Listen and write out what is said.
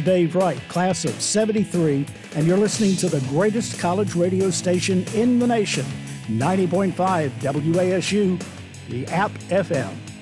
Dave Wright, class of 73, and you're listening to the greatest college radio station in the nation, 90.5 WASU, the App FM.